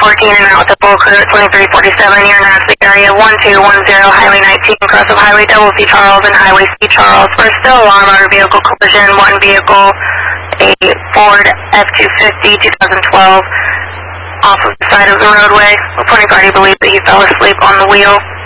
14 and out to full crew at 2347 near Nashville area 1210 Highway 19 cross of Highway Double C Charles and Highway C Charles. For a still alarm motor vehicle collision, one vehicle, a Ford F-250 2012, off of the side of the roadway. Reporting party believes that he fell asleep on the wheel.